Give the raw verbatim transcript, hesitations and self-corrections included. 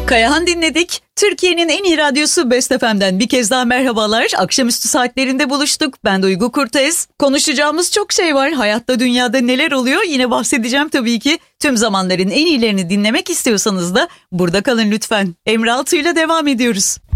Kayahan dinledik. Türkiye'nin en iyi radyosu Best F M'den bir kez daha merhabalar. Akşamüstü saatlerinde buluştuk. Ben Duygu Kurtez. Konuşacağımız çok şey var. Hayatta, dünyada neler oluyor yine bahsedeceğim tabii ki. Tüm zamanların en iyilerini dinlemek istiyorsanız da burada kalın lütfen. Emre Altuğ'yla devam ediyoruz.